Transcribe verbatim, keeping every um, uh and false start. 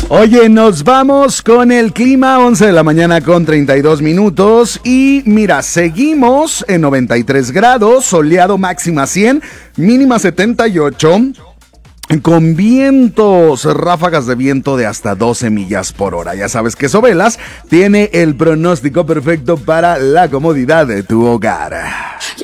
Oye, nos vamos con el clima, once de la mañana con treinta y dos minutos. Y mira, seguimos en noventa y tres grados, soleado, máxima cien, mínima setenta y ocho. Con vientos, ráfagas de viento de hasta doce millas por hora. Ya sabes que Sobelas tiene el pronóstico perfecto para la comodidad de tu hogar.